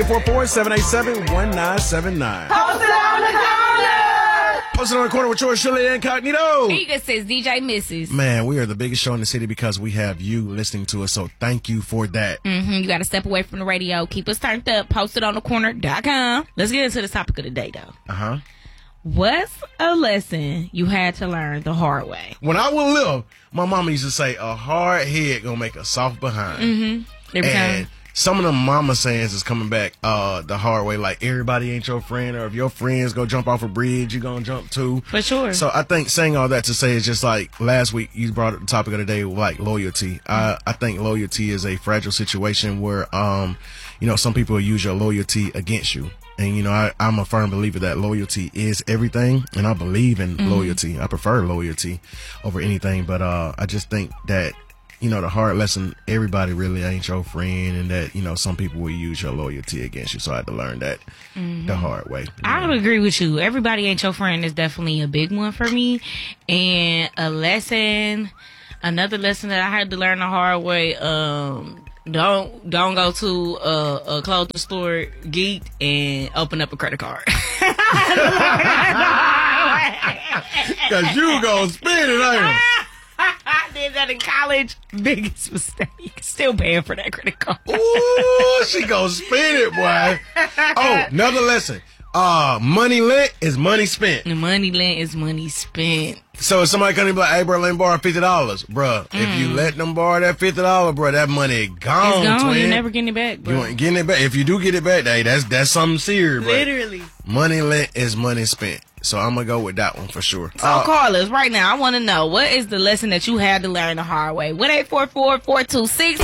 844-787-1979. Post it on the corner. Posted on the corner with yours, Shirley Incognito. Ega says DJ Mrs. Man, we are the biggest show in the city because we have you listening to us, so thank you for that. You got to step away from the radio. Keep us turned up. PostItOnTheCorner.com. Let's get into the topic of the day, though. Uh-huh. What's a lesson you had to learn the hard way? When I was little, my mama used to say, a hard head gonna make a soft behind. Every And time. some of them mama sayings is coming back the hard way, like everybody ain't your friend, or if your friends go jump off a bridge, you gonna jump too. For sure. So I think saying all that to say is just like last week you brought up the topic of the day, like loyalty. I think loyalty is a fragile situation where some people will use your loyalty against you. And, I'm a firm believer that loyalty is everything, and I believe in loyalty. I prefer loyalty over anything, but I just think that, the hard lesson, everybody really ain't your friend, and that, some people will use your loyalty against you. So I had to learn that the hard way. I would agree with you. Everybody ain't your friend is definitely a big one for me. And another lesson that I had to learn the hard way, don't go to a clothing store geek and open up a credit card. Cause you gonna spend it, ain't you? I did that in college. Biggest mistake. Still paying for that credit card. Ooh, she gonna spend it, boy. Oh, another lesson. Money lent is money spent. Money lent is money spent. So if somebody come and be like, hey, bro, let me borrow $50, bruh. If you let them borrow that $50, bruh, that money gone, It's gone. twin. You're never getting it back, bro. You ain't getting it back. If you do get it back, hey, that's something serious, bro. Literally. Money lent is money spent. So I'm gonna go with that one for sure. So call us right now. I want to know, what is the lesson that you had to learn the hard way? 1-844-426